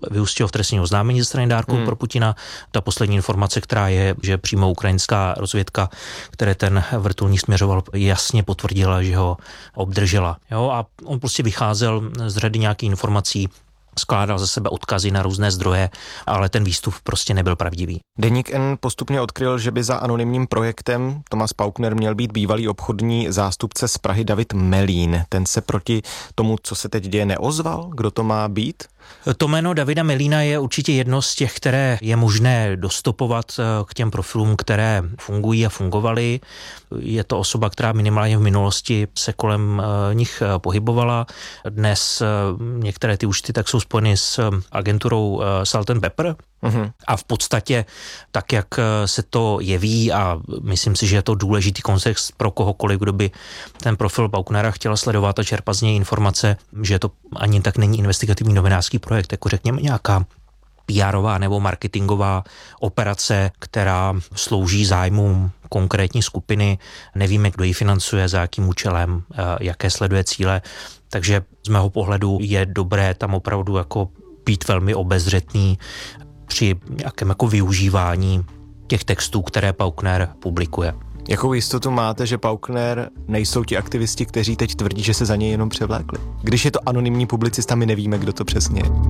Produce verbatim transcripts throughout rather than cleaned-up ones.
vyústilo v trestní oznámení ze strany dárků hmm. pro Putina. Ta poslední informace, která je, že přímo ukrajinská rozvědka, které ten vrtulník směřoval, jasně potvrdila, že ho obdržela. Jo, a on prostě vycházel z řady nějakých informací, skládal ze sebe odkazy na různé zdroje, ale ten výstup prostě nebyl pravdivý. Deník N postupně odkryl, že by za anonymním projektem Thomas Paukner měl být bývalý obchodní zástupce z Prahy David Melín. Ten se proti tomu, co se teď děje, neozval? Kdo to má být? To jméno Davida Melína je určitě jedno z těch, které je možné dostopovat k těm profilům, které fungují a fungovaly. Je to osoba, která minimálně v minulosti se kolem nich pohybovala. Dnes některé ty účty tak jsou spojeny s agenturou Salt and Pepper. Uhum. A v podstatě tak, jak se to jeví, a myslím si, že je to důležitý kontext pro kohokoliv, kdo by ten profil Pauknera chtěla sledovat a čerpat z něj informace, že to ani tak není investigativní novinářský projekt, jako řekněme nějaká P R-ová nebo marketingová operace, která slouží zájmům konkrétní skupiny. Nevíme, kdo ji financuje, za jakým účelem, jaké sleduje cíle. Takže z mého pohledu je dobré tam opravdu jako být velmi obezřetný při nějakém jako využívání těch textů, které Paukner publikuje. Jakou jistotu máte, že Paukner nejsou ti aktivisti, kteří teď tvrdí, že se za něj jenom převlékli? Když je to anonymní publicista, my nevíme, kdo to přesně je.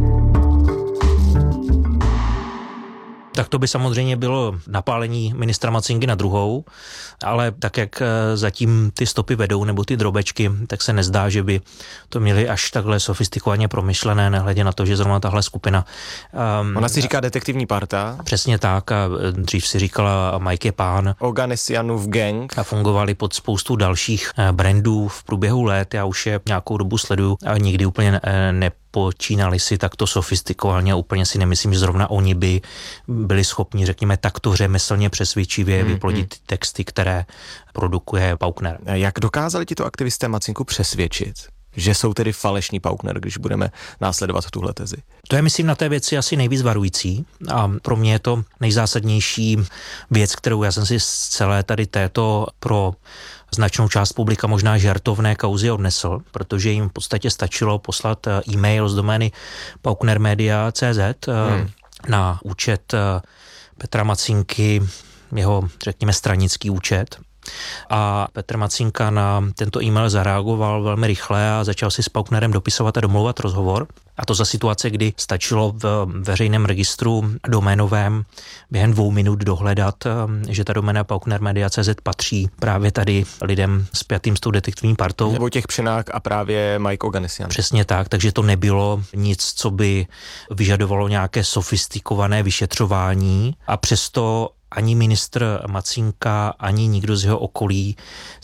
Tak to by samozřejmě bylo napálení ministra Macinky na druhou, ale tak, jak zatím ty stopy vedou, nebo ty drobečky, tak se nezdá, že by to měli až takhle sofistikovaně promyšlené, nehledě na to, že zrovna tahle skupina... Um, Ona si říká detektivní parta. Přesně tak, a dřív si říkala Mike je pán. Oganessianův gang. A fungovali pod spoustu dalších brandů v průběhu let, já už je nějakou dobu sleduju a nikdy úplně ne počínali si takto sofistikovaně a úplně si nemyslím, že zrovna oni by byli schopni, řekněme, takto řemeslně přesvědčivě hmm, vyplodit hmm. texty, které produkuje Paukner. Jak dokázali tito aktivisté Macinku přesvědčit, že jsou tedy falešní Paukner, když budeme následovat tuhle tezi? To je, myslím, na té věci asi nejvíc varující a pro mě je to nejzásadnější věc, kterou já jsem si z celé tady této pro značnou část publika možná žertovné kauzy odnesl, protože jim v podstatě stačilo poslat e-mail z domény pauknermedia tečka cé zet hmm. na účet Petra Macinky, jeho, řekněme, stranický účet. A Petr Macinka na tento e-mail zareagoval velmi rychle a začal si s Pauknerem dopisovat a domlouvat rozhovor. A to za situace, kdy stačilo v veřejném registru doménovém během dvou minut dohledat, že ta doména pauknermedia tečka cé zet patří právě tady lidem spjatým s tou detektivní partou. Nebo těch Přenák a právě Mike Oganessian. Přesně tak, takže to nebylo nic, co by vyžadovalo nějaké sofistikované vyšetřování a přesto ani ministr Macinka, ani nikdo z jeho okolí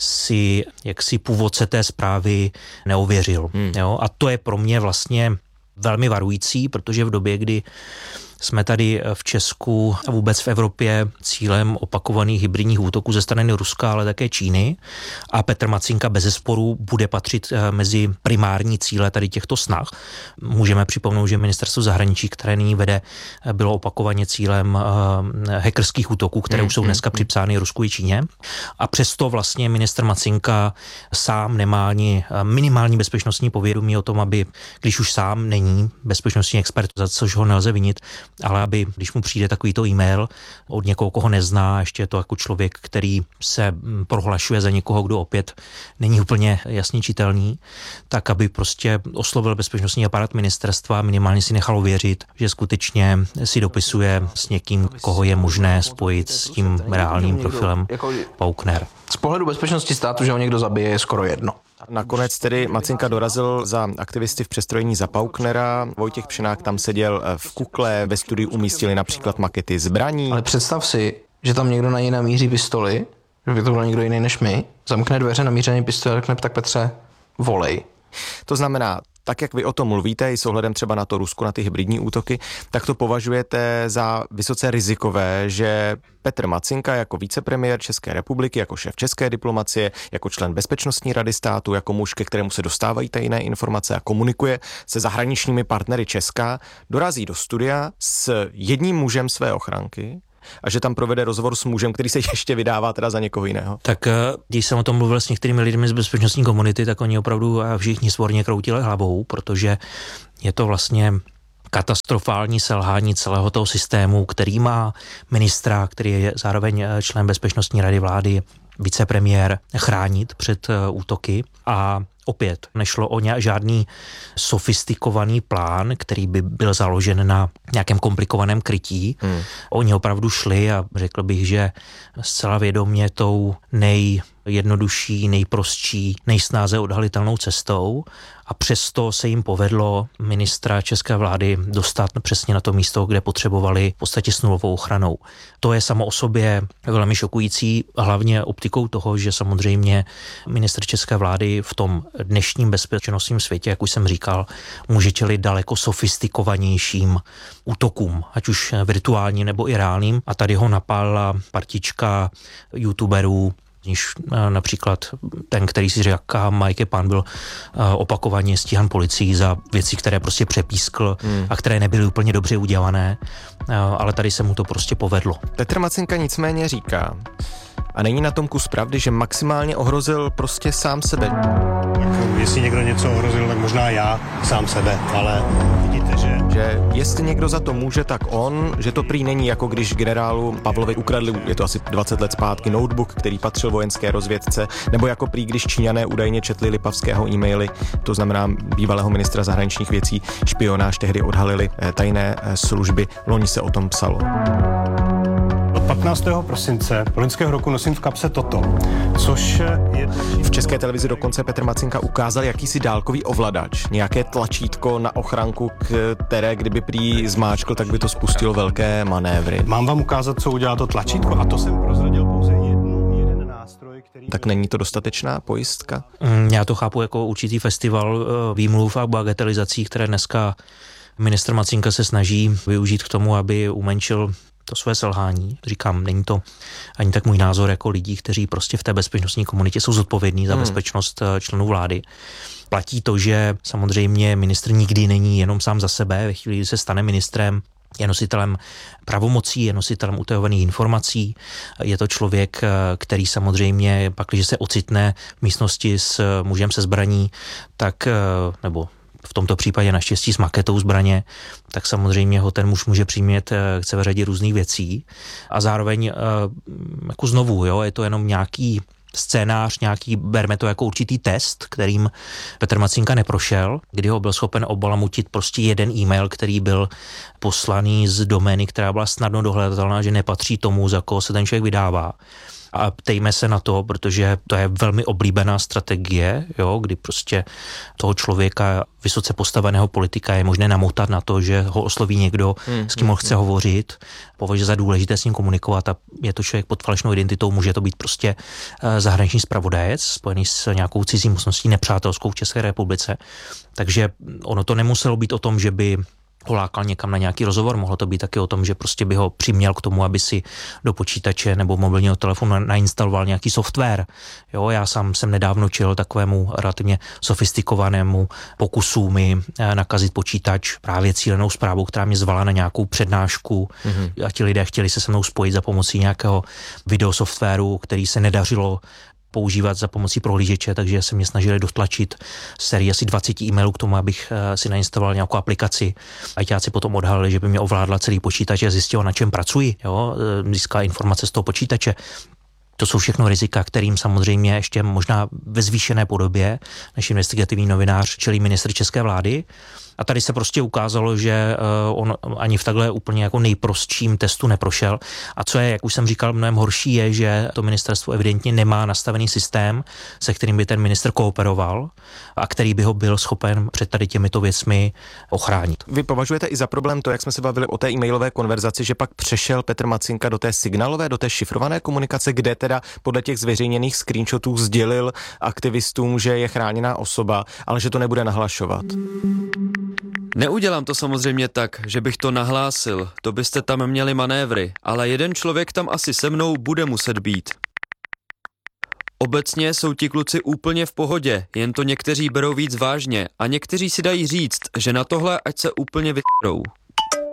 si jaksi původce té zprávy neověřil. Hmm. Jo? A to je pro mě vlastně velmi varující, protože v době, kdy jsme tady v Česku a vůbec v Evropě cílem opakovaných hybridních útoků ze strany Ruska, ale také Číny, a Petr Macinka bezesporu bude patřit mezi primární cíle tady těchto snah. Můžeme připomenout, že ministerstvo zahraničí, které nyní vede, bylo opakovaně cílem hackerských útoků, které už jsou dneska připsány Rusku i Číně. A přesto vlastně ministr Macinka sám nemá ani minimální bezpečnostní povědomí o tom, aby, když už sám není bezpečnostní expert, za což ho nelze vinit, ale aby, když mu přijde takovýto e-mail od někoho, koho nezná, ještě je to jako člověk, který se prohlašuje za někoho, kdo opět není úplně jasně čitelný, tak aby prostě oslovil bezpečnostní aparát ministerstva, minimálně si nechalo věřit, že skutečně si dopisuje s někým, koho je možné spojit s tím reálným profilem Paukner. Z pohledu bezpečnosti státu, že ho někdo zabije, je skoro jedno. Nakonec tedy Macinka dorazil za aktivisty v přestrojení za Pauknera. Vojtěch Přenák tam seděl v kukle, ve studiu umístili například makety zbraní. Ale představ si, že tam někdo na něj namíří pistoli, že by to byl někdo jiný než my, zamkne dveře, namířený pistoli a řekne, tak Petře, volej. To znamená, tak jak vy o tom mluvíte, i s ohledem třeba na to Rusko, na ty hybridní útoky, tak to považujete za vysoce rizikové, že Petr Macinka jako vicepremiér České republiky, jako šéf české diplomacie, jako člen Bezpečnostní rady státu, jako muž, ke kterému se dostávají tajné informace a komunikuje se zahraničními partnery Česka, dorazí do studia s jedním mužem své ochranky a že tam provede rozhovor s mužem, který se ještě vydává teda za někoho jiného. Tak když jsem o tom mluvil s některými lidmi z bezpečnostní komunity, tak oni opravdu všichni svorně kroutili hlavou, protože je to vlastně katastrofální selhání celého toho systému, který má ministra, který je zároveň člen Bezpečnostní rady vlády, vicepremiér, chránit před útoky. A opět nešlo o žádný sofistikovaný plán, který by byl založen na nějakém komplikovaném krytí. Hmm. Oni opravdu šli a řekl bych, že zcela vědomě tou nejjednodušší, nejprostší, nejsnáze odhalitelnou cestou a přesto se jim povedlo ministra české vlády dostat přesně na to místo, kde potřebovali v podstatě s nulovou ochranou. To je samo o sobě velmi šokující, hlavně optikou toho, že samozřejmě ministr české vlády v tom dnešním bezpečnostním světě, jak už jsem říkal, může čelit daleko sofistikovanějším útokům, ať už virtuálním nebo i reálným. A tady ho napálila partička youtuberů, níž například ten, který si říká Mike Pan, byl opakovaně stíhan policií za věci, které prostě přepískl hmm. a které nebyly úplně dobře udělané, ale tady se mu to prostě povedlo. Petr Macinka nicméně říká, a není na tom kus pravdy, že maximálně ohrozil prostě sám sebe. Tak jestli někdo něco ohrozil, tak možná já sám sebe, ale vidíte, že... Že jestli někdo za to může, tak on, že to prý není jako když generálu Pavlovi ukradli, je to asi dvacet let zpátky, notebook, který patřil vojenské rozvědce, nebo jako prý, když Číňané údajně četli Lipavského e-maily, to znamená bývalého ministra zahraničních věcí, špionáž tehdy odhalili tajné služby, loni se o tom psalo. patnáctého prosince loňského roku nosím v kapse toto, což je... V České televizi dokonce Petr Macinka ukázal jakýsi dálkový ovladač, nějaké tlačítko na ochranku, které kdyby prý zmáčkl, tak by to spustilo velké manévry. Mám vám ukázat, co udělá to tlačítko, a to jsem prozradil pouze jednu, jeden nástroj, který... Tak není to dostatečná pojistka? Já to chápu jako určitý festival výmluv a bagatelizací, které dneska ministr Macinka se snaží využít k tomu, aby umenšil to své selhání. Říkám, není to ani tak můj názor jako lidí, kteří prostě v té bezpečnostní komunitě jsou zodpovědní za hmm. bezpečnost členů vlády. Platí to, že samozřejmě ministr nikdy není jenom sám za sebe. Ve chvíli, kdy se stane ministrem, je nositelem pravomocí, je nositelem utajovaných informací. Je to člověk, který samozřejmě pak, když se ocitne v místnosti s mužem se zbraní, tak nebo v tomto případě naštěstí s maketou zbraně, tak samozřejmě ho ten muž může přimět k celé řadě různých věcí. A zároveň jako znovu, jo, je to jenom nějaký scénář, nějaký, berme to jako určitý test, kterým Petr Macinka neprošel, kdy ho byl schopen obalamutit prostě jeden e-mail, který byl poslaný z domény, která byla snadno dohledatelná, že nepatří tomu, za koho se ten člověk vydává. A ptejme se na to, protože to je velmi oblíbená strategie, jo, kdy prostě toho člověka, vysoce postaveného politika, je možné namotat na to, že ho osloví někdo, hmm, s kým ho chce hovořit, považuje za důležité s ním komunikovat a je to člověk pod falešnou identitou, může to být prostě zahraniční zpravodajec, spojený s nějakou cizí mocností nepřátelskou v České republice. Takže ono to nemuselo být o tom, že by ho lákal někam na nějaký rozhovor, mohlo to být taky o tom, že prostě by ho přiměl k tomu, aby si do počítače nebo mobilního telefonu nainstaloval nějaký software. Jo, já sám jsem nedávno čelil takovému relativně sofistikovanému pokusu mi nakazit počítač právě cílenou zprávou, která mě zvala na nějakou přednášku mm-hmm. a ti lidé chtěli se se mnou spojit za pomocí nějakého videosoftwaru, který se nedařilo používat za pomocí prohlížeče, takže se mě snažili dotlačit sérii asi dvacet e-mailů k tomu, abych si nainstaloval nějakou aplikaci. Ajťáci potom odhalili, že by mě ovládla celý počítač a zjistila, na čem pracuji. Jo? Získala informace z toho počítače. To jsou všechno rizika, kterým samozřejmě ještě možná ve zvýšené podobě než investigativní novinář čelí ministr české vlády. A tady se prostě ukázalo, že on ani v takhle úplně jako nejprostším testu neprošel. A co je, jak už jsem říkal, mnohem horší je, že to ministerstvo evidentně nemá nastavený systém, se kterým by ten ministr kooperoval a který by ho byl schopen před tady těmito věcmi ochránit. Vy považujete i za problém to, jak jsme se bavili o té e-mailové konverzaci, že pak přešel Petr Macinka do té signálové, do té šifrované komunikace, kde teda podle těch zveřejněných screenshotů sdělil aktivistům, že je chráněná osoba, ale že to nebude nahlašovat. Neudělám to samozřejmě tak, že bych to nahlásil, to byste tam měli manévry, ale jeden člověk tam asi se mnou bude muset být. Obecně jsou ti kluci úplně v pohodě, jen to někteří berou víc vážně a někteří si dají říct, že na tohle ať se úplně vytrou.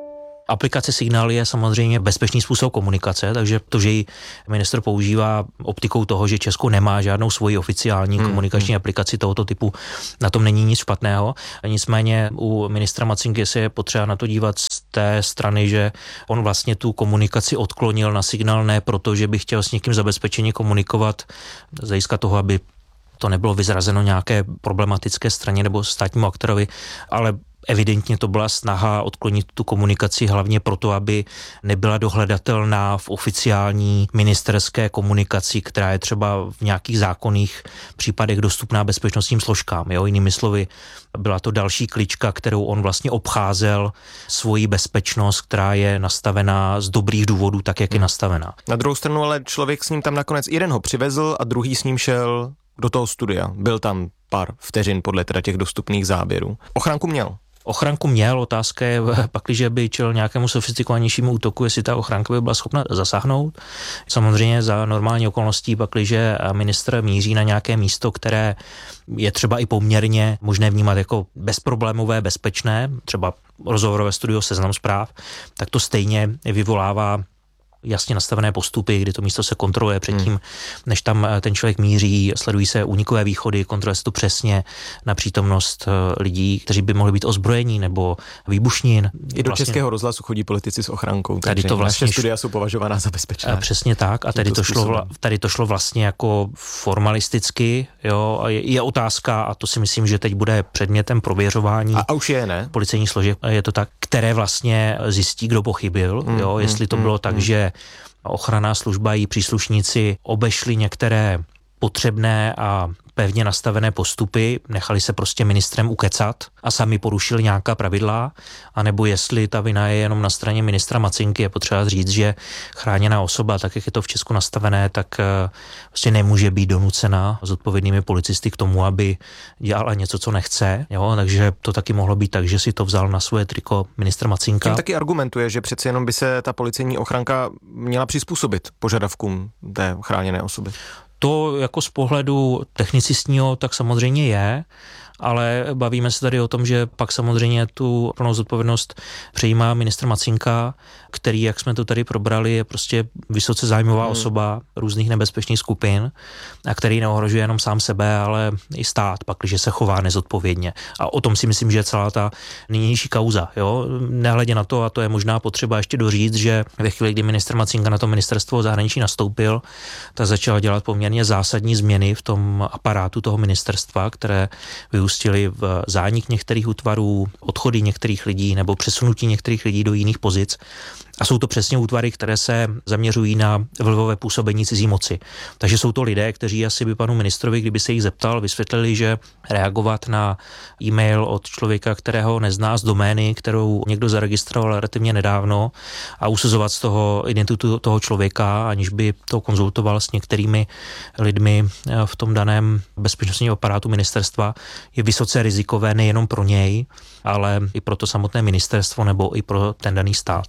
Aplikace Signál je samozřejmě bezpečný způsob komunikace, takže to, že ji ministr používá optikou toho, že Česko nemá žádnou svoji oficiální hmm. komunikační aplikaci tohoto typu, na tom není nic špatného. Nicméně u ministra Macinky se je potřeba na to dívat z té strany, že on vlastně tu komunikaci odklonil na Signál ne proto, že by chtěl s někým zabezpečeně komunikovat z hlediska toho, aby to nebylo vyzrazeno nějaké problematické straně nebo státnímu aktorovi, ale evidentně to byla snaha odklonit tu komunikaci hlavně proto, aby nebyla dohledatelná v oficiální ministerské komunikaci, která je třeba v nějakých zákonných případech dostupná bezpečnostním složkám. Jo? Jinými slovy, byla to další klička, kterou on vlastně obcházel svoji bezpečnost, která je nastavená z dobrých důvodů, tak jak je nastavená. Na druhou stranu ale člověk s ním tam nakonec, jeden ho přivezl a druhý s ním šel do toho studia. Byl tam pár vteřin podle teda těch dostupných záběrů. Ochránku měl. Ochranku měl, otázka je, pakliže by čel nějakému sofistikovanějšímu útoku, jestli ta ochránka by byla schopna zasáhnout. Samozřejmě za normální okolností, pakliže ministr míří na nějaké místo, které je třeba i poměrně možné vnímat jako bezproblémové, bezpečné, třeba rozhovorové studio Seznam Zpráv, tak to stejně vyvolává jasně nastavené postupy, kdy to místo se kontroluje předtím, hmm. než tam ten člověk míří, sledují se únikové východy, kontroluje se to přesně na přítomnost lidí, kteří by mohli být ozbrojení nebo výbušnin. I do vlastně, Českého rozhlasu chodí politici s ochrankou, tady to vlastně naše studia jsou považována za bezpečné. Přesně tak a tady to, šlo, tady to šlo vlastně jako formalisticky, jo, a je, je otázka, a to si myslím, že teď bude předmětem prověřování. A, a už je, ne? Policejních složek, je to tak, které vlastně zjistí, kdo pochybil, hmm, jo, jestli to hmm, bylo hmm, tak, hmm. že ochranná služba i příslušníci obešli některé potřebné a pevně nastavené postupy, nechali se prostě ministrem ukecat a sami porušili nějaká pravidla, anebo jestli ta vina je jenom na straně ministra Macinky, je potřeba říct, že chráněná osoba, tak jak je to v Česku nastavené, tak prostě nemůže být donucena zodpovědnými policisty k tomu, aby dělala něco, co nechce, jo? Takže to taky mohlo být tak, že si to vzal na svoje triko ministr Macinka. Tím taky argumentuje, že přeci jenom by se ta policejní ochranka měla přizpůsobit požadavkům té chráněné osoby. To jako z pohledu technicistního tak samozřejmě je, ale bavíme se tady o tom, že pak samozřejmě tu plnou zodpovědnost přejímá ministr Macinka, který, jak jsme to tady probrali, je prostě vysoce zájmová hmm. osoba různých nebezpečných skupin a který neohrožuje jenom sám sebe, ale i stát, pakliže se chová nezodpovědně. A o tom si myslím, že je celá ta nynější kauza. Jo? Nehledě na to, a to je možná potřeba ještě doříct, že ve chvíli, kdy ministr Macinka na to ministerstvo zahraničí nastoupil, tak začal dělat poměrně zásadní změny v tom aparátu toho ministerstva, které vyústily v zánik některých útvarů, odchody některých lidí nebo přesunutí některých lidí do jiných pozic. A jsou to přesně útvary, které se zaměřují na vlivové působení cizí moci. Takže jsou to lidé, kteří asi by panu ministrovi, kdyby se jich zeptal, vysvětlili, že reagovat na e-mail od člověka, kterého nezná z domény, kterou někdo zaregistroval relativně nedávno, a usuzovat z toho identitu toho člověka, aniž by to konzultoval s některými lidmi v tom daném bezpečnostním aparátu ministerstva, je vysoce rizikové nejenom pro něj, ale i pro to samotné ministerstvo nebo i pro ten daný stát.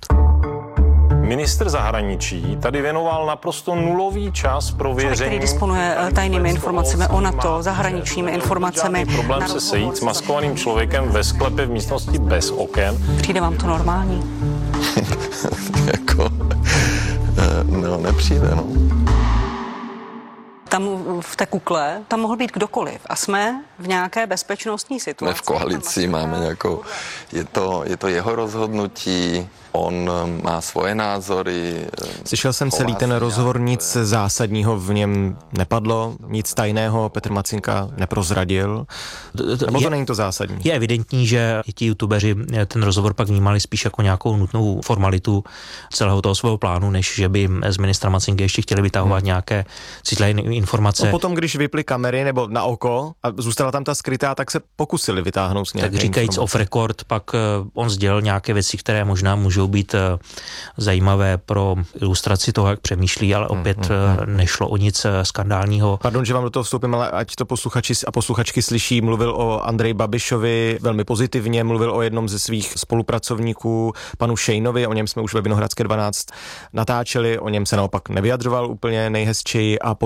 Ministr zahraničí tady věnoval naprosto nulový čas pro věření. Člověk, který disponuje tajnými informacemi o NATO, zahraničními informacemi. Problém se sejít s maskovaným člověkem ve sklepě v místnosti bez oken. Přijde vám to normální? jako, no nepřijde, no. Tam v té kukle, tam mohl být kdokoliv a jsme v nějaké bezpečnostní situaci. My v koalici máme nějakou, je to, je to jeho rozhodnutí, on má svoje názory. Slyšel jsem celý ten rozhovor, nic zásadního v něm nepadlo, nic tajného Petr Macinka neprozradil, nebo to není to zásadní? Je evidentní, že ti youtubeři ten rozhovor pak vnímali spíš jako nějakou nutnou formalitu celého toho svého plánu, než že by z ministra Macinky ještě chtěli vytahovat hmm. nějaké citlivé informace. No potom, když vyply kamery nebo na oko a zůstala tam ta skrytá, tak se pokusili vytáhnout s nějaké Tak říkajíc informace. off record, pak on sdělil nějaké věci, které možná můžou být zajímavé pro ilustraci toho, jak přemýšlí, ale opět hmm, hmm, nešlo o nic skandálního. Pardon, že vám do toho vstoupím, ale ať to posluchači a posluchačky slyší, mluvil o Andreji Babišovi velmi pozitivně, mluvil o jednom ze svých spolupracovníků, panu Šejnovi, o něm jsme už ve Vinohradské dvanáct natáčeli, o něm se naopak nevyjadřoval úplně nejhezčeji, a potom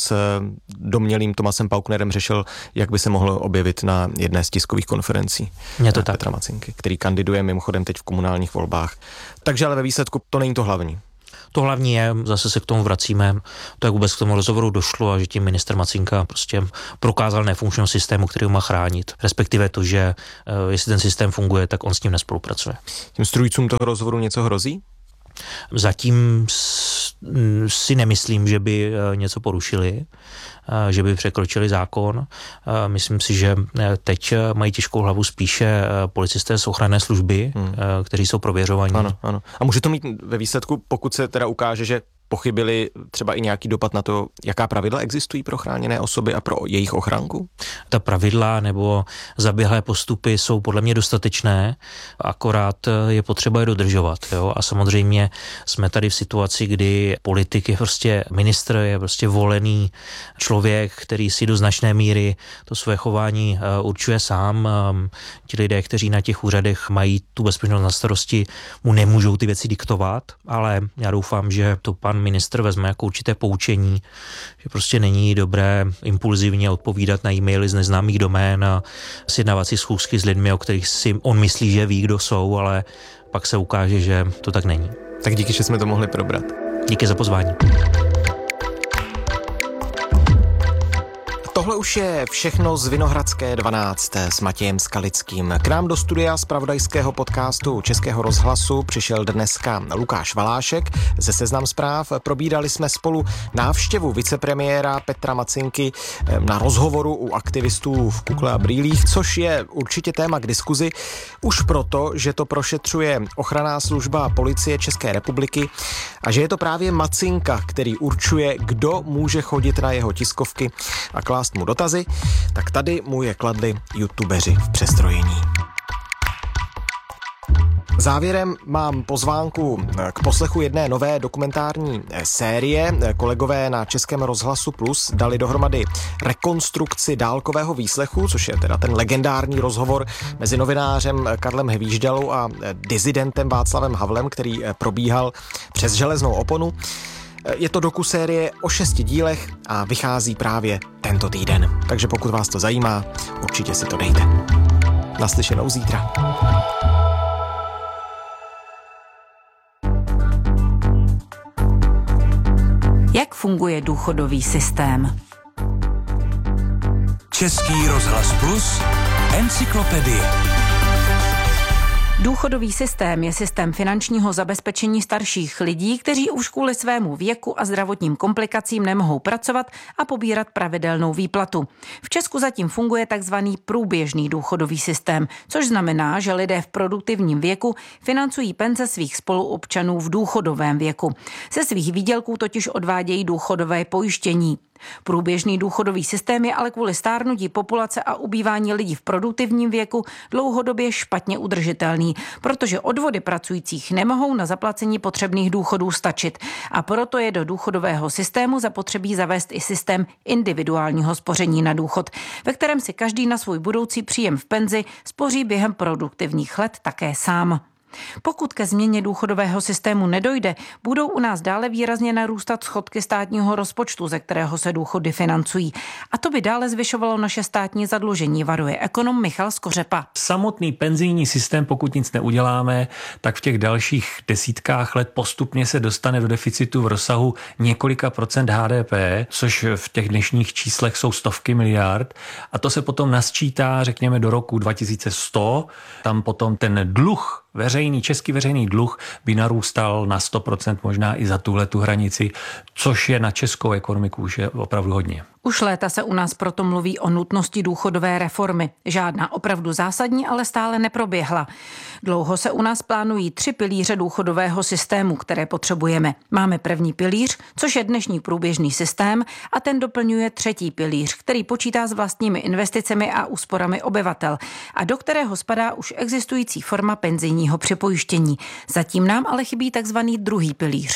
s domnělým Tomasem Pauknerem řešil, jak by se mohl objevit na jedné z tiskových konferencí Je to tak. Petra Macinky, který kandiduje mimochodem teď v komunálních volbách. Takže ale ve výsledku to není to hlavní. To hlavní je, zase se k tomu vracíme, to jak vůbec k tomu rozhovoru došlo a že tím ministr Macinka prostě prokázal nefunkčnost systému, který ho má chránit. Respektive to, že jestli ten systém funguje, tak on s ním nespolupracuje. Tím strůjcům toho rozhovoru něco hrozí? Zatím si nemyslím, že by něco porušili, že by překročili zákon. Myslím si, že teď mají těžkou hlavu spíše policisté z ochranné služby, hmm. kteří jsou prověřovaní. Ano, ano. A může to mít ve výsledku, pokud se teda ukáže, že pochybili, třeba i nějaký dopad na to, jaká pravidla existují pro chráněné osoby a pro jejich ochranku? Ta pravidla nebo zaběhlé postupy jsou podle mě dostatečné, akorát je potřeba je dodržovat. Jo? A samozřejmě jsme tady v situaci, kdy politik je prostě ministr, je prostě volený člověk, který si do značné míry to své chování určuje sám. Ti lidé, kteří na těch úřadech mají tu bezpečnost na starosti, mu nemůžou ty věci diktovat, ale já doufám, že to pan ministr vezme jako určité poučení, že prostě není dobré impulzivně odpovídat na e-maily z neznámých domén a sjednávat si schůzky s lidmi, o kterých si on myslí, že ví, kdo jsou, ale pak se ukáže, že to tak není. Tak díky, že jsme to mohli probrat. Díky za pozvání. Tohle už je všechno z Vinohradské dvanáct s Matějem Skalickým. K nám do studia zpravodajského podcastu Českého rozhlasu přišel dneska Lukáš Valášek ze Seznam Zpráv. Probírali jsme spolu návštěvu vicepremiéra Petra Macinky na rozhovoru u aktivistů v Kukle a brýlích, což je určitě téma k diskuzi, už proto, že to prošetřuje ochranná služba Policie České republiky a že je to právě Macinka, který určuje, kdo může chodit na jeho tiskovky a klást mu dotazy, tak tady mu je kladli youtubeři v přestrojení. Závěrem mám pozvánku k poslechu jedné nové dokumentární série. Kolegové na Českém rozhlasu Plus dali dohromady rekonstrukci dálkového výslechu, což je teda ten legendární rozhovor mezi novinářem Karlem Hvíždalou a disidentem Václavem Havlem, který probíhal přes železnou oponu. Je to dokusérie o šesti dílech a vychází právě tento týden. Takže pokud vás to zajímá, určitě si to dejte. Naslyšenou zítra. Jak funguje důchodový systém? Český rozhlas Plus, encyklopedie. Důchodový systém je systém finančního zabezpečení starších lidí, kteří už kvůli svému věku a zdravotním komplikacím nemohou pracovat a pobírat pravidelnou výplatu. V Česku zatím funguje takzvaný průběžný důchodový systém, což znamená, že lidé v produktivním věku financují penze svých spoluobčanů v důchodovém věku. Ze svých výdělků totiž odvádějí důchodové pojištění. Průběžný důchodový systém je ale kvůli stárnutí populace a ubývání lidí v produktivním věku dlouhodobě špatně udržitelný, protože odvody pracujících nemohou na zaplacení potřebných důchodů stačit a proto je do důchodového systému zapotřebí zavést i systém individuálního spoření na důchod, ve kterém si každý na svůj budoucí příjem v penzi spoří během produktivních let také sám. Pokud ke změně důchodového systému nedojde, budou u nás dále výrazně narůstat schodky státního rozpočtu, ze kterého se důchody financují. A to by dále zvyšovalo naše státní zadlužení, varuje ekonom Michal Skořepa. Samotný penzijní systém, pokud nic neuděláme, tak v těch dalších desítkách let postupně se dostane do deficitu v rozsahu několika procent H D P, což v těch dnešních číslech jsou stovky miliard. A to se potom nasčítá, řekněme, do roku dva tisíce sto. Tam potom ten dluh veřejný, český veřejný dluh by narůstal na sto procent, možná i za tuhletu hranici, což je na českou ekonomiku už je opravdu hodně. Už léta se u nás proto mluví o nutnosti důchodové reformy. Žádná opravdu zásadní, ale stále neproběhla. Dlouho se u nás plánují tři pilíře důchodového systému, které potřebujeme. Máme první pilíř, což je dnešní průběžný systém, a ten doplňuje třetí pilíř, který počítá s vlastními investicemi a úsporami obyvatel a do kterého spadá už existující forma penzijního připojištění. Zatím nám ale chybí takzvaný druhý pilíř.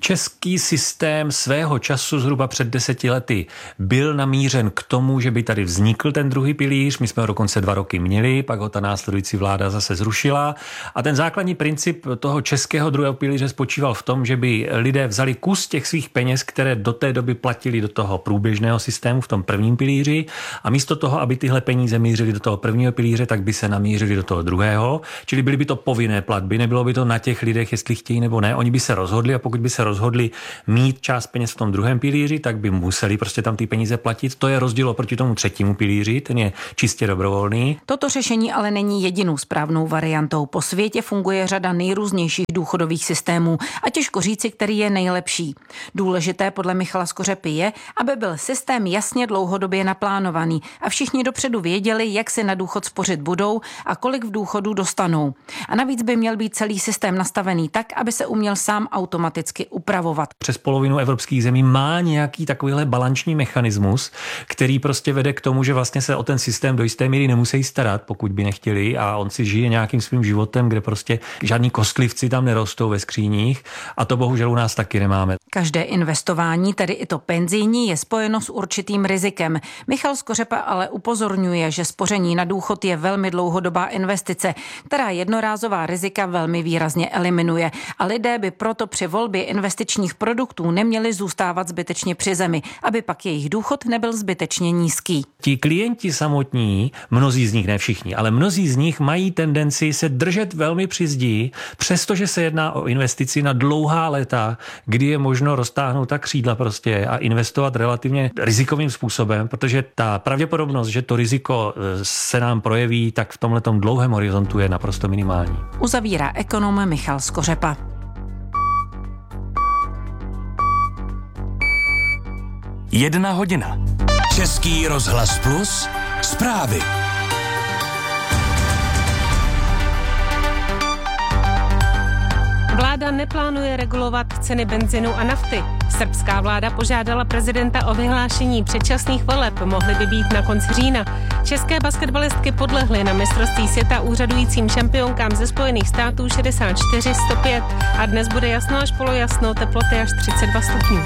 Český systém svého času zhruba před deseti lety byl namířen k tomu, že by tady vznikl ten druhý pilíř. My jsme ho dokonce dva roky měli, pak ho ta následující vláda zase zrušila. A ten základní princip toho českého druhého pilíře spočíval v tom, že by lidé vzali kus těch svých peněz, které do té doby platili do toho průběžného systému v tom prvním pilíři, a místo toho, aby tyhle peníze mířily do toho prvního pilíře, tak by se namířili do toho druhého. Čili byly by to povinné platby, nebylo by to na těch lidech, jestli chtějí nebo ne. Oni by se rozhodli, a pokud by se rozhodli mít část peněz v tom druhém pilíři, tak by museli prostě tam ty peníze platit. To je rozdíl oproti tomu třetímu pilíři, ten je čistě dobrovolný. Toto řešení ale není jedinou správnou variantou. Po světě funguje řada nejrůznějších důchodových systémů a těžko říci, který je nejlepší. Důležité podle Michala Skořepy je, aby byl systém jasně dlouhodobě naplánovaný a všichni dopředu věděli, jak si na důchod spořit budou a kolik v důchodu dostanou. A navíc by měl být celý systém nastavený tak, aby se uměl sám automaticky upravovat. Přes polovinu evropských zemí má nějaký takovýhle balanční mechanismus, který prostě vede k tomu, že vlastně se o ten systém do jisté míry nemusí starat, pokud by nechtěli, a on si žije nějakým svým životem, kde prostě žádní kostlivci tam nerostou ve skříních, a to bohužel u nás taky nemáme. Každé investování, tedy i to penzijní, je spojeno s určitým rizikem. Michal Skořepa ale upozorňuje, že spoření na důchod je velmi dlouhodobá investice, která jednorázová rizika velmi výrazně eliminuje, a lidé by proto při volbě investičních produktů neměli zůstávat zbytečně při zemi, aby pak jejich důchod nebyl zbytečně nízký. Ti klienti samotní, mnozí z nich, ne všichni, ale mnozí z nich mají tendenci se držet velmi při zdi, přestože se jedná o investici na dlouhá léta, kdy je možno roztáhnout ta křídla prostě a investovat relativně rizikovým způsobem, protože ta pravděpodobnost, že to riziko se nám projeví, tak v tomhletom dlouhém horizontu je naprosto minimální. Uzavírá ekonom Michal Skořepa. Jedna hodina. Český rozhlas Plus. Zprávy. Vláda neplánuje regulovat ceny benzinu a nafty. Srbská vláda požádala prezidenta o vyhlášení předčasných voleb, mohly by být na konci října. České basketbalistky podlehly na mistrovství světa úřadujícím šampionkám ze Spojených států šedesát čtyři sto pět a dnes bude jasno až polojasno, teploty až třicet dva stupňů.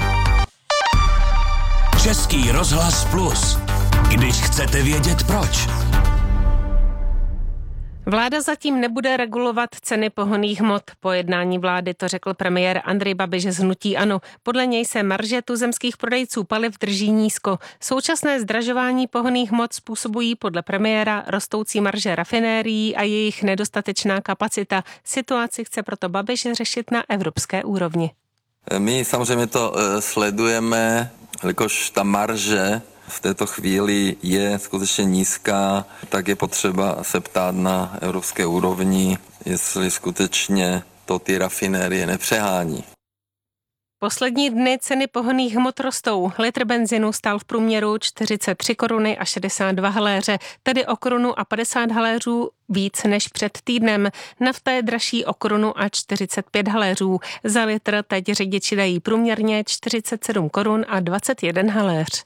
Český rozhlas Plus. Když chcete vědět proč. Vláda zatím nebude regulovat ceny pohonných hmot. Po jednání vlády to řekl premiér Andrej Babiš z hnutí ANO. Podle něj se marže tuzemských prodejců paliv drží nízko. Současné zdražování pohonných hmot způsobují podle premiéra rostoucí marže rafinérií a jejich nedostatečná kapacita. Situaci chce proto Babiš řešit na evropské úrovni. My samozřejmě to sledujeme, jelikož ta marže v této chvíli je skutečně nízká, tak je potřeba se ptát na evropské úrovni, jestli skutečně to ty rafinérie nepřehání. Poslední dny ceny pohonných hmot rostou. Litr benzinu stál v průměru čtyřicet tři koruny a šedesát dva haléře, tedy o korunu a padesát haléřů víc než před týdnem. Nafta je dražší o korunu a čtyřicet pět haléřů. Za litr teď řidiči dají průměrně čtyřicet sedm korun a dvacet jeden haléř.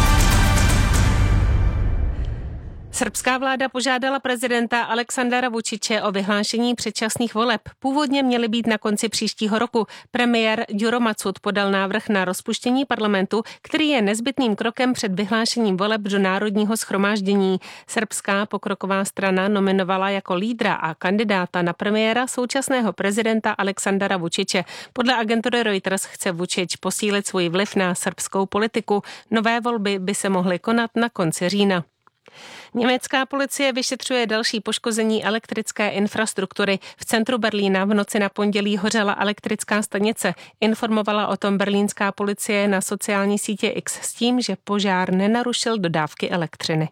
Srbská vláda požádala prezidenta Aleksandara Vučiče o vyhlášení předčasných voleb. Původně měly být na konci příštího roku. Premiér Đuro Macud podal návrh na rozpuštění parlamentu, který je nezbytným krokem před vyhlášením voleb do Národního shromáždění. Srbská pokroková strana nominovala jako lídra a kandidáta na premiéra současného prezidenta Aleksandara Vučiče. Podle agentury Reuters chce Vučič posílit svůj vliv na srbskou politiku. Nové volby by se mohly konat na konci října. Německá policie vyšetřuje další poškození elektrické infrastruktury. V centru Berlína v noci na pondělí hořela elektrická stanice. Informovala o tom berlínská policie na sociální sítě X s tím, že požár nenarušil dodávky elektřiny.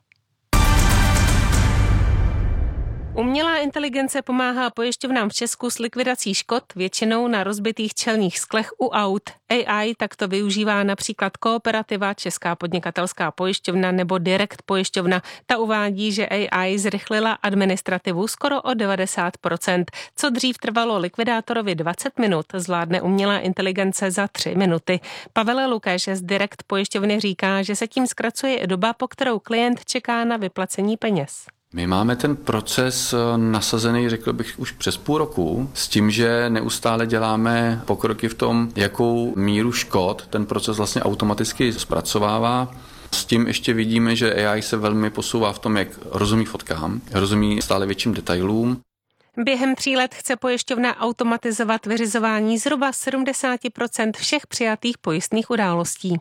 Umělá inteligence pomáhá pojišťovnám v Česku s likvidací škod, většinou na rozbitých čelních sklech u aut. A I takto využívá například Kooperativa, Česká podnikatelská pojišťovna nebo Direkt pojišťovna. Ta uvádí, že A I zrychlila administrativu skoro o devadesát procent. Co dřív trvalo likvidátorovi dvacet minut, zvládne umělá inteligence za tři minuty. Pavel Lukáš z Direkt pojišťovny říká, že se tím zkracuje i doba, po kterou klient čeká na vyplacení peněz. My máme ten proces nasazený, řekl bych, už přes půl roku, s tím, že neustále děláme pokroky v tom, jakou míru škod ten proces vlastně automaticky zpracovává. S tím ještě vidíme, že A I se velmi posouvá v tom, jak rozumí fotkám, rozumí stále větším detailům. Během tří let chce pojišťovna automatizovat vyřizování zhruba sedmdesát procent všech přijatých pojistných událostí.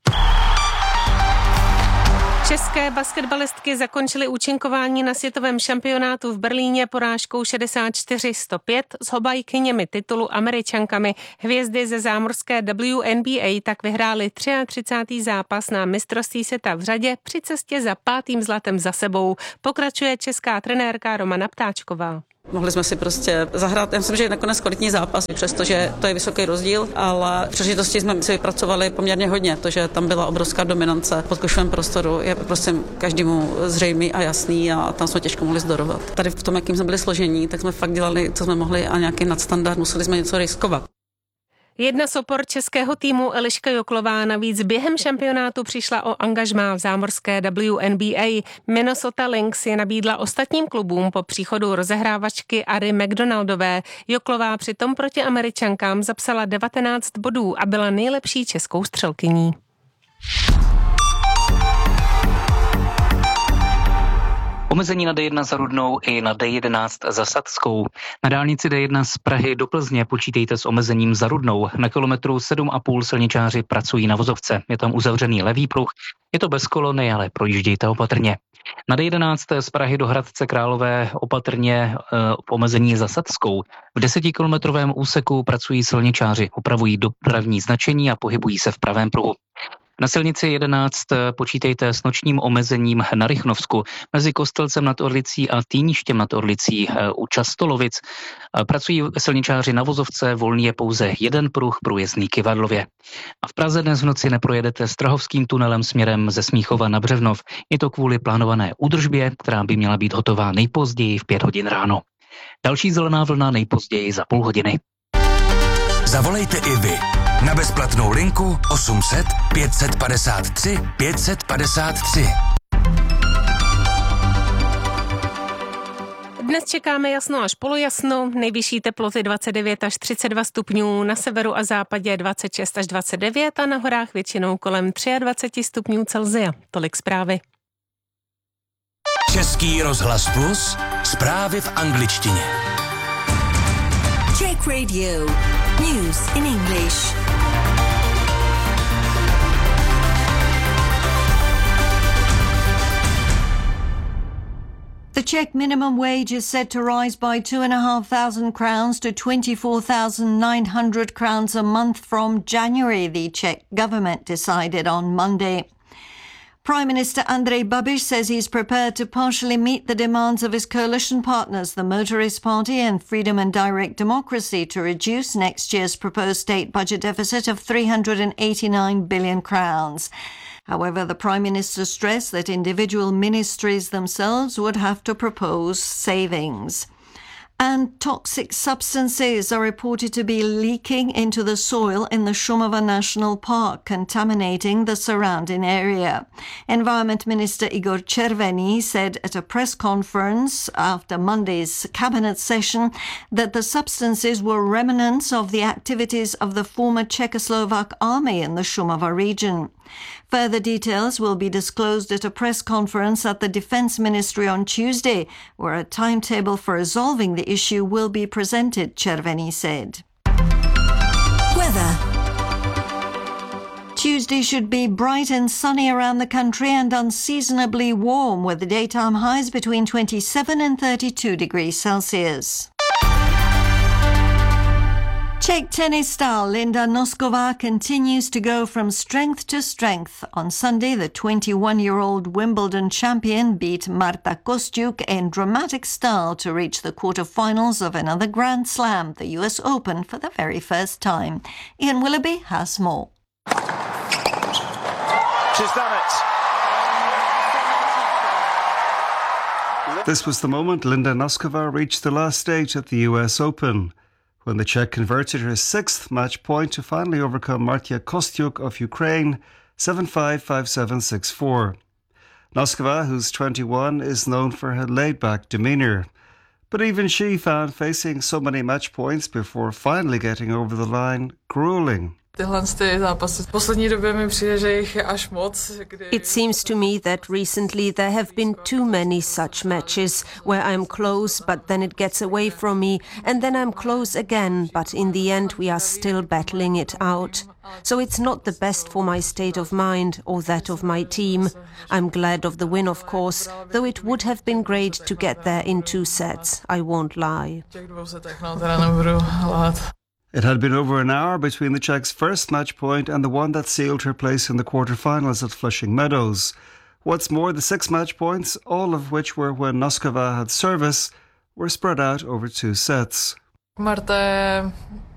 České basketbalistky zakončily účinkování na světovém šampionátu v Berlíně porážkou šedesát čtyři sto pět s obhájkyněmi titulu Američankami. Hvězdy ze zámořské W N B A tak vyhrály třicátý třetí zápas na mistrovství světa v řadě při cestě za pátým zlatem za sebou. Pokračuje česká trenérka Romana Ptáčková. Mohli jsme si prostě zahrát, já myslím, že nakonec kvalitní zápas, přestože to je vysoký rozdíl, ale příležitosti jsme si vypracovali poměrně hodně, to, že tam byla obrovská dominance pod košovém prostoru, je prostě každému zřejmý a jasný a tam jsme těžko mohli zdorovat. Tady v tom, jakým jsme byli složení, tak jsme fakt dělali, co jsme mohli a nějaký nadstandard, museli jsme něco riskovat. Jedna z opor českého týmu Eliška Joklová navíc během šampionátu přišla o angažmá v zámořské W N B A. Minnesota Lynx je nabídla ostatním klubům po příchodu rozehrávačky Ary McDonaldové. Joklová přitom proti Američankám zapsala devatenáct bodů a byla nejlepší českou střelkyní. Omezení na D jedna za Rudnou i na D jedenáct za Sadskou. Na dálnici D jedna z Prahy do Plzně počítejte s omezením za Rudnou. Na kilometru sedm a půl silničáři pracují na vozovce. Je tam uzavřený levý pruh. Je to bez kolony, ale projíždějte opatrně. Na D jedenáct z Prahy do Hradce Králové opatrně e, omezení za Sadskou. V desetikilometrovém úseku pracují silničáři, opravují dopravní značení a pohybují se v pravém pruhu. Na silnici jedenáct počítejte s nočním omezením na Rychnovsku mezi Kostelcem nad Orlicí a Týništěm nad Orlicí u Častolovic. Pracují silničáři na vozovce, volný je pouze jeden pruh průjezdný Kyvadlově. A v Praze dnes v noci neprojedete Strahovským tunelem směrem ze Smíchova na Břevnov. Je to kvůli plánované údržbě, která by měla být hotová nejpozději v pět hodin ráno. Další zelená vlna nejpozději za půl hodiny. Zavolejte i vy na bezplatnou linku osm set pět set padesát tři pět set padesát tři. Dnes čekáme jasno až polojasno, nejvyšší teploty dvacet devět až třicet dva stupňů, na severu a západě dvacet šest až dvacet devět a na horách většinou kolem dvacet tři stupňů Celsia. Tolik zprávy. Český rozhlas Plus, zprávy v angličtině. Czech Radio. News in English. The Czech minimum wage is set to rise by two and a half thousand crowns to twenty-four thousand nine hundred crowns a month from January, the Czech government decided on Monday. Prime Minister Andrej Babiš says he's prepared to partially meet the demands of his coalition partners, the Motorist Party and Freedom and Direct Democracy, to reduce next year's proposed state budget deficit of three hundred eighty-nine billion crowns. However, the Prime Minister stressed that individual ministries themselves would have to propose savings. And toxic substances are reported to be leaking into the soil in the Šumava National Park, contaminating the surrounding area. Environment Minister Igor Červený said at a press conference after Monday's cabinet session that the substances were remnants of the activities of the former Czechoslovak army in the Šumava region. Further details will be disclosed at a press conference at the Defence Ministry on Tuesday, where a timetable for resolving the issue will be presented, Červený said. Weather. Tuesday should be bright and sunny around the country and unseasonably warm, with the daytime highs between twenty-seven and thirty-two degrees Celsius. Czech tennis star Linda Nosková continues to go from strength to strength. On Sunday, the twenty-one-year-old Wimbledon champion beat Marta Kostyuk in dramatic style to reach the quarter-finals of another Grand Slam, the U S Open, for the very first time. Ian Willoughby has more. She's done it. This was the moment Linda Nosková reached the last stage at the U S Open, when the Czech converted her sixth match point to finally overcome Marta Kostyuk of Ukraine seven five, five seven, six four. Noskova, who's twenty-one, is known for her laid-back demeanour. But even she found facing so many match points before finally getting over the line grueling. Tyhle zápasy v poslední době mi přijde, že jich je až moc. It seems to me that recently there have been too many such matches where I'm close but then it gets away from me and then I'm close again but in the end we are still battling it out. So it's not the best for my state of mind or that of my team. I'm glad of the win, of course, though it would have been great to get there in two sets, I won't lie. It had been over an hour between the Czech's first match point and the one that sealed her place in the quarterfinals at Flushing Meadows. What's more, the six match points, all of which were when Noskova had service, were spread out over two sets. Marta je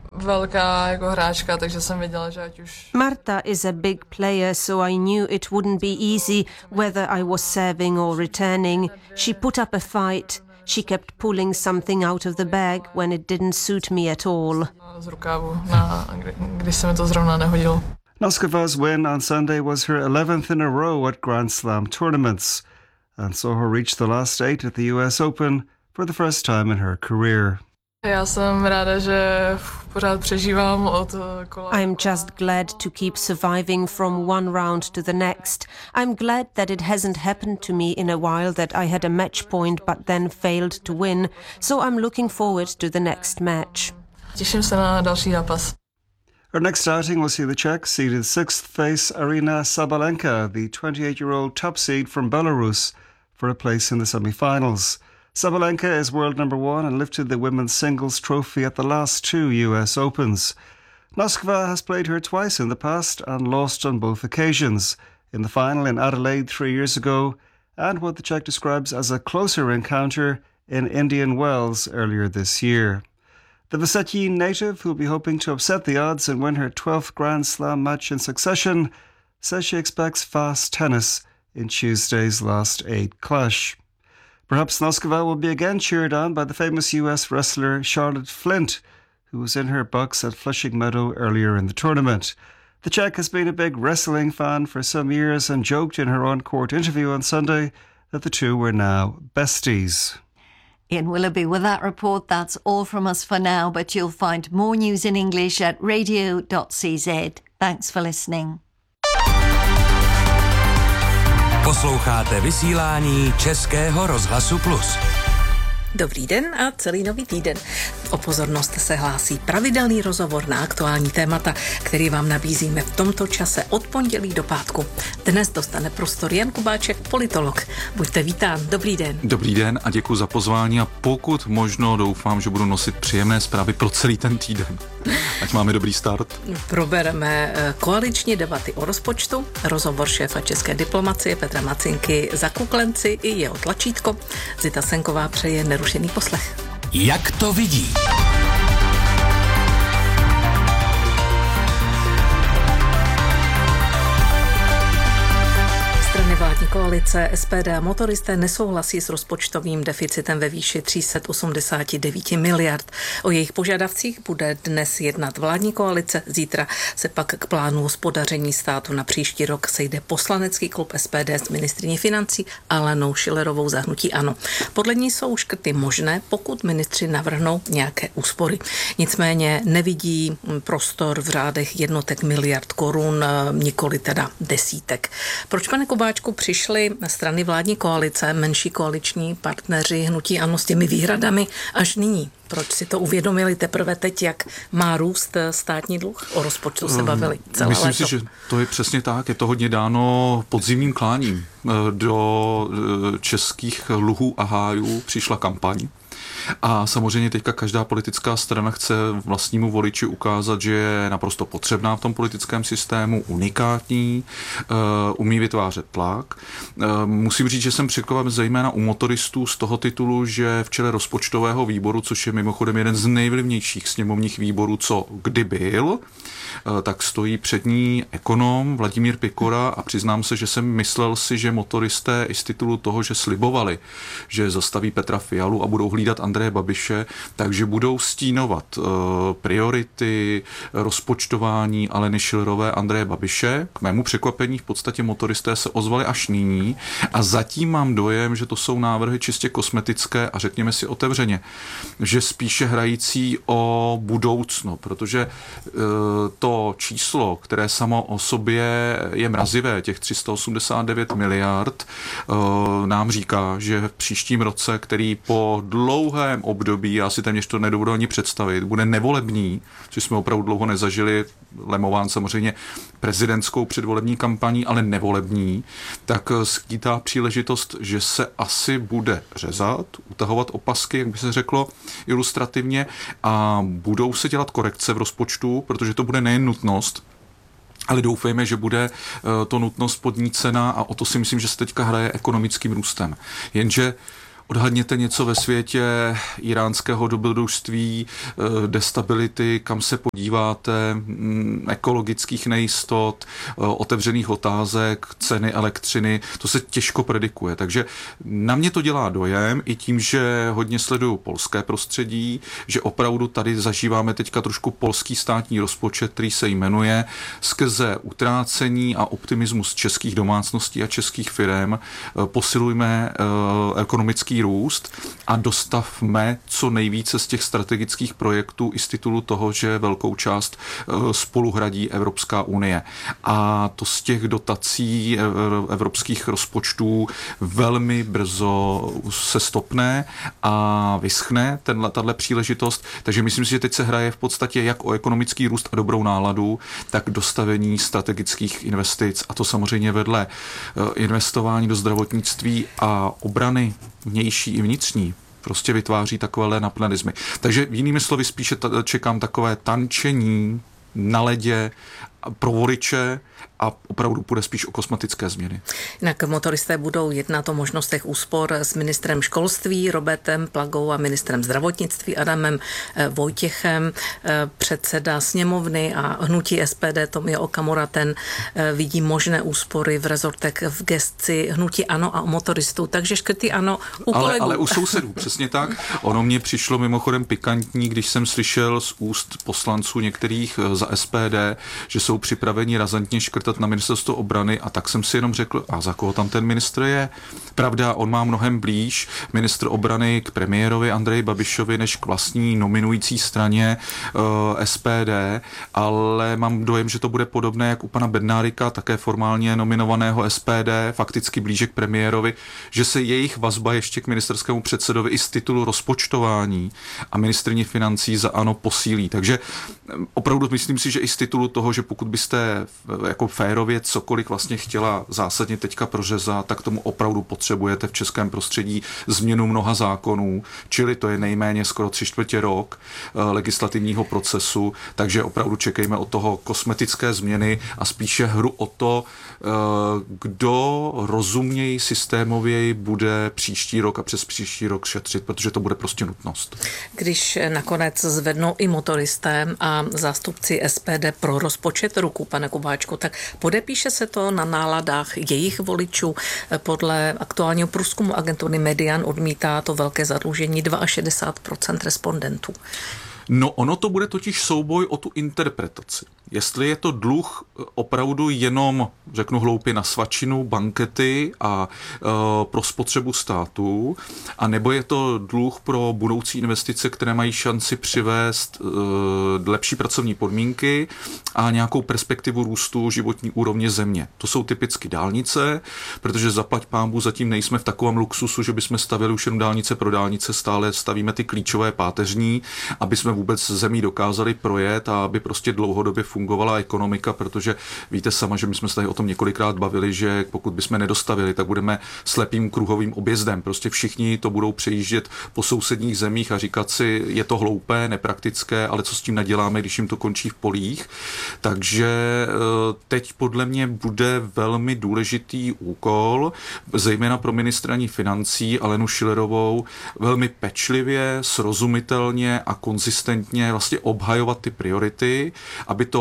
velká jako hráčka, takže jsem věděla, že ať už... Marta is a big player, so I knew it wouldn't be easy whether I was serving or returning. She put up a fight. She kept pulling something out of the bag when it didn't suit me at all. Z rukávu, na, když se mi to zrovna nehodilo. Noskova's win on Sunday was her eleventh in a row at Grand Slam tournaments and saw her reach the last eight at the U S Open for the first time in her career. Já jsem ráda, že pořád přežívám od kola. I'm just glad to keep surviving from one round to the next. I'm glad that it hasn't happened to me in a while that I had a match point but then failed to win, so I'm looking forward to the next match. Těším se na další zápas. Her next outing will see the Czech seeded sixth face Aryna Sabalenka, the twenty-eight-year-old top seed from Belarus, for a place in the semi-finals. Sabalenka is world number one and lifted the women's singles trophy at the last two U S Opens. Noskova has played her twice in the past and lost on both occasions, in the final in Adelaide three years ago and what the Czech describes as a closer encounter in Indian Wells earlier this year. The Vsetín native, who will be hoping to upset the odds and win her twelfth Grand Slam match in succession, says she expects fast tennis in Tuesday's last eight clash. Perhaps Noskova will be again cheered on by the famous U S wrestler Charlotte Flint, who was in her box at Flushing Meadow earlier in the tournament. The Czech has been a big wrestling fan for some years and joked in her on-court interview on Sunday that the two were now besties. Ian Willoughby with that report. That's all from us for now, but you'll find more news in English at radio dot c z. Thanks for listening. Posloucháte vysílání Českého rozhlasu Plus. Dobrý den a celý nový týden. O pozornost se hlásí pravidelný rozhovor na aktuální témata, který vám nabízíme v tomto čase od pondělí do pátku. Dnes dostane prostor Jan Kubáček, politolog. Buďte vítán, dobrý den. Dobrý den a děkuji za pozvání a pokud možno doufám, že budu nosit příjemné zprávy pro celý ten týden. Ať máme dobrý start. Probereme koaliční debaty o rozpočtu, rozhovor šéfa české diplomacie Petra Macinky za kuklenci i jeho tlačítko. Zita Senková přeje nerušený poslech. Jak to vidí? Vládní koalice S P D a motoristé nesouhlasí s rozpočtovým deficitem ve výši tři sta osmdesát devět miliard. O jejich požadavcích bude dnes jednat vládní koalice. Zítra se pak k plánu hospodaření státu na příští rok sejde poslanecký klub S P D s ministryní financí Alenou Schillerovou za hnutí ANO. Podle ní jsou škrty možné, pokud ministři navrhnou nějaké úspory. Nicméně nevidí prostor v řádech jednotek miliard korun, nikoli teda desítek. Proč, pane Kubáčku, přišly strany vládní koalice, menší koaliční partneři hnutí ANO s těmi výhradami až nyní? Proč si to uvědomili teprve teď, jak má růst státní dluh? O rozpočtu se bavili celé Myslím léto. si, že to je přesně tak. Je to hodně dáno podzimním kláním. Do českých luhů a hájů přišla kampaň. A samozřejmě teďka každá politická strana chce vlastnímu voliči ukázat, že je naprosto potřebná v tom politickém systému, unikátní, umí vytvářet tlak. Musím říct, že jsem překvapen zejména u motoristů z toho titulu, že v čele rozpočtového výboru, což je mimochodem jeden z nejvlivnějších sněmovních výborů, co kdy byl, tak stojí před ní ekonom Vladimír Pikora a přiznám se, že jsem myslel si, že motoristé i z titulu toho, že slibovali, že zastaví Petra Fialu a budou hlídat Andreje Andreje Babiše, takže budou stínovat uh, priority, rozpočtování Aleny Schillerové, Andreje Babiše. K mému překvapení v podstatě motoristé se ozvali až nyní a zatím mám dojem, že to jsou návrhy čistě kosmetické a řekněme si otevřeně, že spíše hrající o budoucno, protože uh, to číslo, které samo o sobě je mrazivé, těch tři sta osmdesát devět miliard, uh, nám říká, že v příštím roce, který po dlouhém období, já si téměř to nedovedu ani představit, bude nevolební, což jsme opravdu dlouho nezažili, lemován samozřejmě prezidentskou předvolební kampaní, ale nevolební, tak skýtá příležitost, že se asi bude řezat, utahovat opasky, jak by se řeklo ilustrativně, a budou se dělat korekce v rozpočtu, protože to bude nejen nutnost, ale doufejme, že bude to nutnost podnícena a o to si myslím, že se teďka hraje ekonomickým růstem. Jenže odhadněte něco ve světě iránského dobrodružství, destability, kam se podíváte, ekologických nejistot, otevřených otázek, ceny elektřiny, to se těžko predikuje. Takže na mě to dělá dojem i tím, že hodně sleduju polské prostředí, že opravdu tady zažíváme teďka trošku polský státní rozpočet, který se jmenuje skrze utrácení a optimismus českých domácností a českých firem posilujme ekonomický růst a dostavme co nejvíce z těch strategických projektů i z titulu toho, že velkou část spolu hradí Evropská unie. A to z těch dotací evropských rozpočtů velmi brzo se stopne a vyschne tato příležitost. Takže myslím si, že teď se hraje v podstatě jak o ekonomický růst a dobrou náladu, tak dostavení strategických investic, a to samozřejmě vedle investování do zdravotnictví a obrany vnější i vnitřní prostě vytváří takovéhle napnalizmy. Takže jinými slovy spíše t- čekám takové tančení na ledě pro voliče a opravdu půjde spíš o kosmetické změny. Jinak motoristé budou jednat o možnostech úspor s ministrem školství Robertem Plagou a ministrem zdravotnictví Adamem Vojtěchem. Předseda sněmovny a hnutí S P D Tomio Okamura, ten vidí možné úspory v rezortech v gesci hnutí ANO a motoristů. Takže škrty ANO u ale, kolegů. Ale u sousedů, přesně tak. Ono mě přišlo mimochodem pikantní, když jsem slyšel z úst poslanců některých za S P D, že jsou připraveni razantně škrtat na ministerstvo obrany, a tak jsem si jenom řekl, a za koho tam ten ministr je? Pravda, on má mnohem blíž ministr obrany k premiérovi Andreji Babišovi než k vlastní nominující straně uh, S P D, ale mám dojem, že to bude podobné jak u pana Bednárika, také formálně nominovaného S P D, fakticky blíže k premiérovi, že se jejich vazba ještě k ministerskému předsedovi i z titulu rozpočtování a ministryni financí za ANO posílí. Takže opravdu myslím si, že i z titulu toho, že pokud byste jako férově cokoliv vlastně chtěla zásadně teďka prořezat, tak tomu opravdu potřebujete v českém prostředí změnu mnoha zákonů, čili to je nejméně skoro tři čtvrtě rok legislativního procesu, takže opravdu čekejme od toho kosmetické změny a spíše hru o to, kdo rozumněji, systémověji bude příští rok a přes příští rok šetřit, protože to bude prostě nutnost. Když nakonec zvednou i motoristé a zástupci S P D pro rozpočet ruku, pane Kubáčku, tak podepíše se to na náladách jejich voličů. Podle aktuálního průzkumu agentury Median odmítá to velké zadlužení šedesát dva procent respondentů. No ono to bude totiž souboj o tu interpretaci. Jestli je to dluh opravdu jenom, řeknu hloupě, na svačinu, bankety a e, pro spotřebu státu, a nebo je to dluh pro budoucí investice, které mají šanci přivést e, lepší pracovní podmínky a nějakou perspektivu růstu životní úrovně země. To jsou typicky dálnice, protože zaplať pánbůh zatím nejsme v takovém luxusu, že bychom stavili už jenom dálnice pro dálnice, stále stavíme ty klíčové páteřní, aby jsme vůbec zemí dokázali projet a aby prostě dlouhodobě fungovala ekonomika, protože víte sama, že my jsme se tady o tom několikrát bavili, že pokud bychom nedostavili, tak budeme slepým kruhovým objezdem. Prostě všichni to budou přejíždět po sousedních zemích a říkat si, je to hloupé, nepraktické, ale co s tím naděláme, když jim to končí v polích. Takže teď podle mě bude velmi důležitý úkol, zejména pro ministryni financí Alenu Schillerovou, velmi pečlivě, srozumitelně a konzistentně vlastně obhajovat ty priority, aby to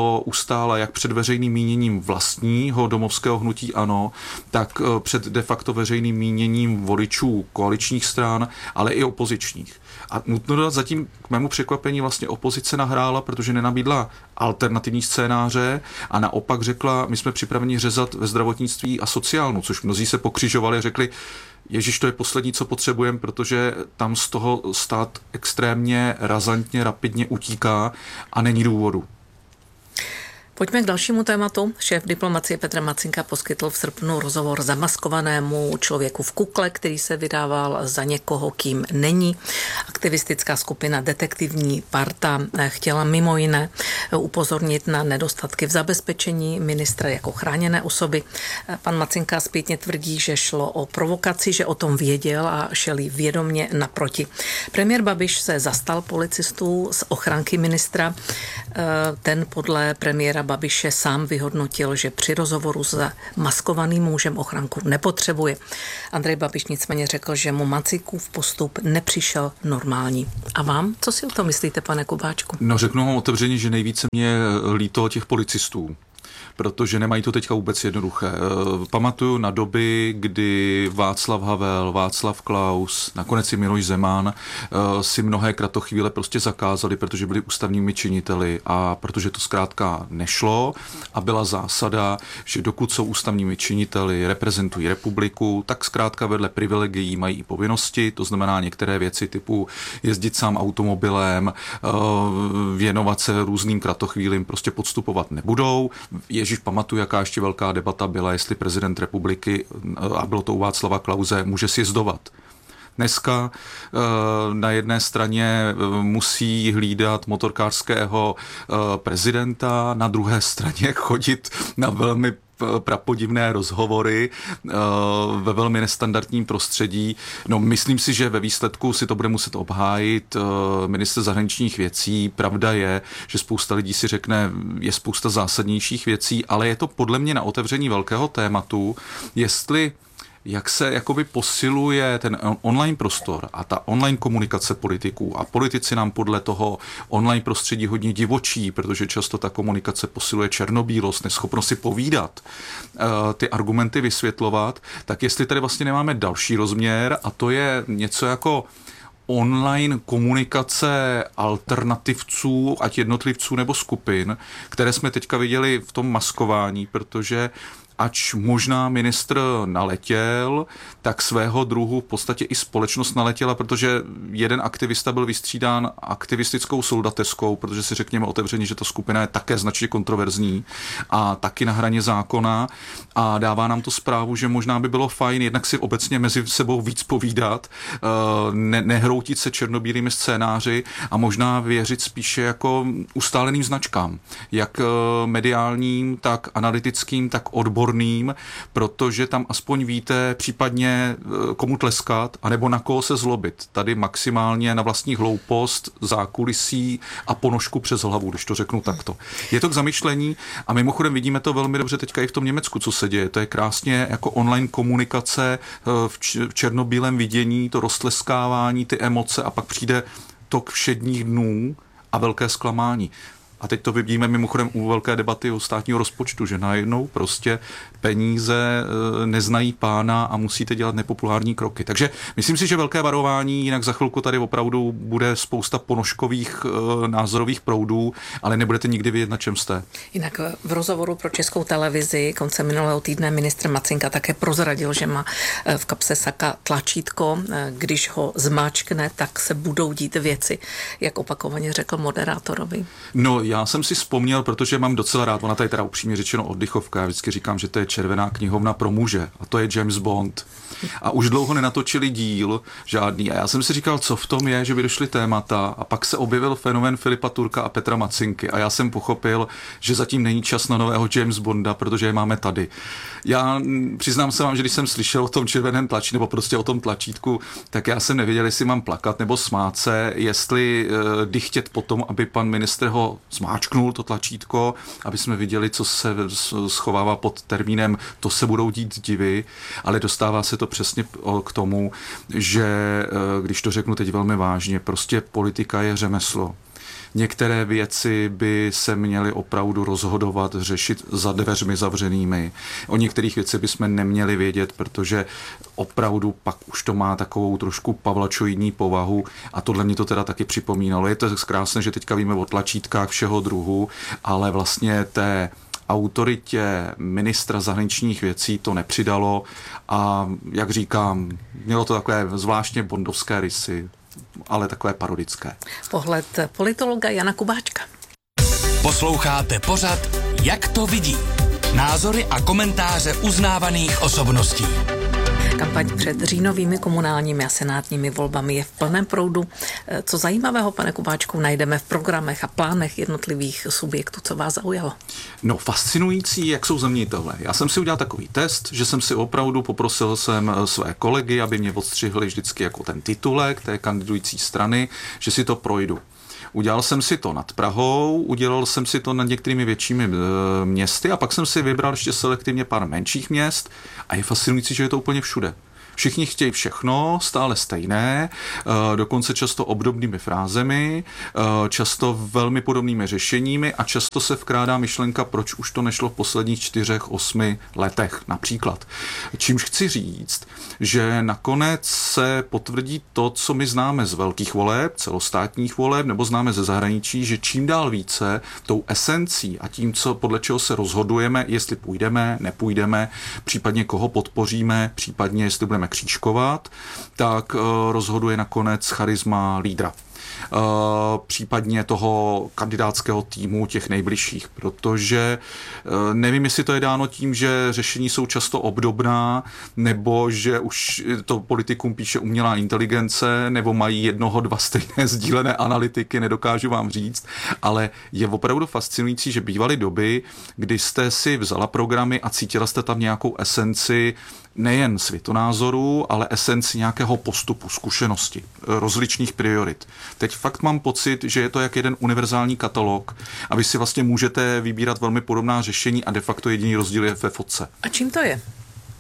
bylo ustále jak před veřejným míněním vlastního domovského hnutí ANO, tak před de facto veřejným míněním voličů koaličních stran, ale i opozičních. A nutno dodat, zatím k mému překvapení vlastně opozice nahrála, protože nenabídla alternativní scénáře a naopak řekla, my jsme připraveni řezat ve zdravotnictví a sociálnu, což mnozí se pokřižovali a řekli, Ježíš, to je poslední, co potřebujeme, protože tam z toho stát extrémně, razantně, rapidně utíká a není důvodu. Pojďme k dalšímu tématu. Šéf diplomacie Petr Macinka poskytl v srpnu rozhovor zamaskovanému člověku v kukle, který se vydával za někoho, kým není. Aktivistická skupina Detektivní parta chtěla mimo jiné upozornit na nedostatky v zabezpečení ministra jako chráněné osoby. Pan Macinka zpětně tvrdí, že šlo o provokaci, že o tom věděl a šel jí vědomě naproti. Premiér Babiš se zastal policistů z ochranky ministra. Ten podle premiéra Babiše sám vyhodnotil, že při rozhovoru s maskovaným mužem ochranku nepotřebuje. Andrej Babiš nicméně řekl, že mu Macinkův postup nepřišel normální. A vám? Co si o tom myslíte, pane Kubáčku? No, řeknu vám otevřeně, že nejvíce mě líto těch policistů, protože nemají to teďka vůbec jednoduché. Pamatuju na doby, kdy Václav Havel, Václav Klaus, nakonec i Miloš Zeman si mnohé kratochvíle prostě zakázali, protože byli ústavními činiteli a protože to zkrátka nešlo a byla zásada, že dokud jsou ústavními činiteli, reprezentují republiku, tak zkrátka vedle privilegií mají i povinnosti, to znamená některé věci typu jezdit sám automobilem, věnovat se různým kratochvílím, prostě podstupovat nebudou. Ježíš, pamatuju, jaká ještě velká debata byla, jestli prezident republiky, a bylo to u Václava Klause, může sjezdovat. Dneska na jedné straně musí hlídat motorkářského prezidenta, na druhé straně chodit na velmi prapodivné rozhovory ve velmi nestandardním prostředí. No, myslím si, že ve výsledku si to bude muset obhájit ministr zahraničních věcí. Pravda je, že spousta lidí si řekne, je spousta zásadnějších věcí, ale je to podle mě na otevření velkého tématu, jestli jak se jakoby posiluje ten online prostor a ta online komunikace politiků a politici nám podle toho online prostředí hodně divočí, protože často ta komunikace posiluje černobílost, neschopnost si povídat, ty argumenty vysvětlovat, tak jestli tady vlastně nemáme další rozměr a to je něco jako online komunikace alternativců, ať jednotlivců nebo skupin, které jsme teďka viděli v tom maskování, protože ač možná ministr naletěl, tak svého druhu v podstatě i společnost naletěla, protože jeden aktivista byl vystřídán aktivistickou soldateskou, protože si řekněme otevřeně, že ta skupina je také značně kontroverzní a taky na hraně zákona a dává nám to zprávu, že možná by bylo fajn jednak si obecně mezi sebou víc povídat, ne, nehroutit se černobílými scénáři a možná věřit spíše jako ustáleným značkám, jak mediálním, tak analytickým, tak odborným, protože tam aspoň víte případně komu tleskat, anebo na koho se zlobit. Tady maximálně na vlastní hloupost, zákulisí a ponožku přes hlavu, když to řeknu takto. Je to k zamyšlení a mimochodem vidíme to velmi dobře teďka i v tom Německu, co se děje. To je krásně jako online komunikace v černobílém vidění, to roztleskávání, ty emoce a pak přijde tok všedních dnů a velké zklamání. A teď to vidíme mimochodem u velké debaty o státního rozpočtu, že najednou prostě peníze neznají pána a musíte dělat nepopulární kroky. Takže myslím si, že velké varování, jinak za chvilku tady opravdu bude spousta ponožkových názorových proudů, ale nebudete nikdy vědět, na čem jste. Jinak v rozhovoru pro Českou televizi koncem minulého týdne ministr Macinka také prozradil, že má v kapse saka tlačítko, když ho zmáčkne, tak se budou dít věci, jak opakovaně řekl moderátorovi. No, já jsem si vzpomněl, protože mám docela rád, ona tady teda upřímně řečeno oddychovka, já vždycky říkám, že to je červená knihovna pro muže a to je James Bond. A už dlouho nenatočili díl žádný a já jsem si říkal, co v tom je, že by došly témata a pak se objevil fenomén Filipa Turka a Petra Macinky a já jsem pochopil, že zatím není čas na nového James Bonda, protože je máme tady. Já přiznám se vám, že když jsem slyšel o tom červeném tlačítku nebo prostě o tom tlačítku, tak já jsem nevěděl, jestli mám plakat nebo smát se, jestli uh, dychtět potom, aby pan ministr ho zmáčknul to tlačítko, aby jsme viděli, co se schovává pod termínem to se budou dít divy, ale dostává se to přesně k tomu, že, když to řeknu teď velmi vážně, prostě politika je řemeslo. Některé věci by se měly opravdu rozhodovat, řešit za dveřmi zavřenými. O některých věcech bychom neměli vědět, protože opravdu pak už to má takovou trošku pavlačoidní povahu a tohle mě to teda taky připomínalo. Je to krásné, že teďka víme o tlačítkách všeho druhu, ale vlastně té autoritě ministra zahraničních věcí to nepřidalo a jak říkám, mělo to takové zvláštně bondovské rysy, ale takové parodické. Pohled politologa Jana Kubáčka. Posloucháte pořad Jak to vidí? Názory a komentáře uznávaných osobností. Kampaň před říjnovými komunálními a senátními volbami je v plném proudu. Co zajímavého, pane Kubáčku, najdeme v programech a plánech jednotlivých subjektů? Co vás zaujalo? No, fascinující, jak jsou zeměnitelé. Já jsem si udělal takový test, že jsem si opravdu poprosil jsem své kolegy, aby mě odstřihli vždycky jako ten titulek té kandidující strany, že si to projdu. Udělal jsem si to nad Prahou, udělal jsem si to nad některými většími e, městy a pak jsem si vybral ještě selektivně pár menších měst a je fascinující, že je to úplně všude. Všichni chtějí všechno, stále stejné, dokonce často obdobnými frázemi, často velmi podobnými řešeními a často se vkrádá myšlenka, proč už to nešlo v posledních čtyřech, osmi letech například. Čímž chci říct, že nakonec se potvrdí to, co my známe z velkých voleb, celostátních voleb, nebo známe ze zahraničí, že čím dál více tou esencí a tím, co podle čeho se rozhodujeme, jestli půjdeme, nepůjdeme, případně koho podpoříme, případně jestli budeme křížkovat, tak rozhoduje nakonec charisma lídra. Případně toho kandidátského týmu těch nejbližších, protože nevím, jestli to je dáno tím, že řešení jsou často obdobná, nebo že už to politikům píše umělá inteligence, nebo mají jednoho, dva stejné sdílené analytiky, nedokážu vám říct, ale je opravdu fascinující, že bývaly doby, kdy jste si vzala programy a cítila jste tam nějakou esenci nejen světonázoru, ale esenci nějakého postupu, zkušenosti, rozličných priorit. Teď fakt mám pocit, že je to jak jeden univerzální katalog a vy si vlastně můžete vybírat velmi podobná řešení a de facto jediný rozdíl je ve fotce. A čím to je?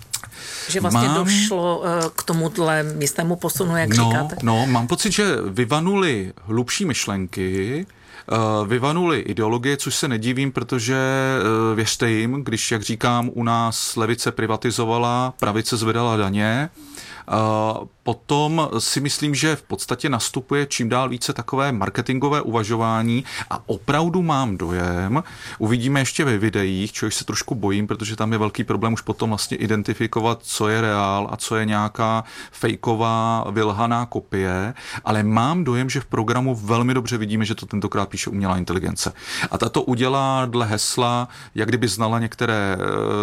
Že vlastně mám... došlo k tomuhle místnému posunu, jak no, říkáte? No, mám pocit, že vyvanuly hlubší myšlenky, vyvanuly ideologie, což se nedivím, protože věřte jim, když, jak říkám, u nás levice privatizovala, pravice zvedala daně, potom si myslím, že v podstatě nastupuje čím dál více takové marketingové uvažování a opravdu mám dojem, uvidíme ještě ve videích, čehož se trošku bojím, protože tam je velký problém už potom vlastně identifikovat, co je reál a co je nějaká fejková, vylhaná kopie, ale mám dojem, že v programu velmi dobře vidíme, že to tentokrát píše umělá inteligence. A tato udělá dle hesla, jak kdyby znala některé